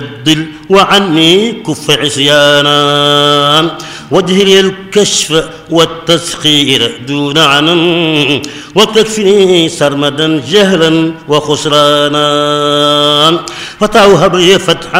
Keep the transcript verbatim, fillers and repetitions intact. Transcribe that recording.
الضل وعني كف عصيانا واجهر لي الكشف والتسخير دون عنن وتكفني سرمدا جهلا وخسرانا فتوهب لي فتحا